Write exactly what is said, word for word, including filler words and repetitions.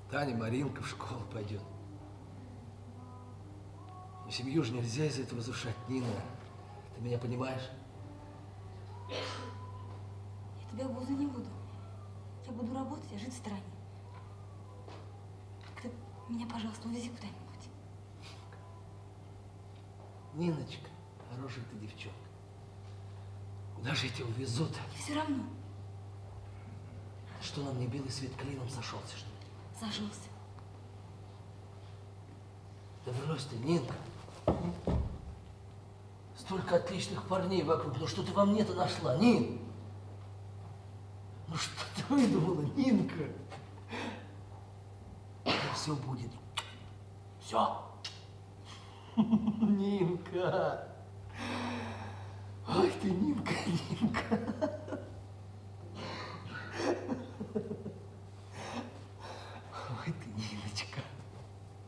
Таня, Маринка в школу пойдет. Но семью же нельзя из-за этого разрушать, Нина. Ты меня понимаешь? Я тебя обузой не буду. Я буду работать, а жить в стране. Ты меня, пожалуйста, увези куда-нибудь. Ниночка, хорошая ты девчонка. Куда же тебя увезут? И все равно. Что нам не белый свет клином сошелся, что ли? Сошелся. Да брось ты, Нинка. Столько отличных парней вокруг. Ну что ты во мне-то нашла, Нин? Ну что ты выдумала, Нинка? Все будет. Все. Нинка. Ой ты, Нинка, Нинка.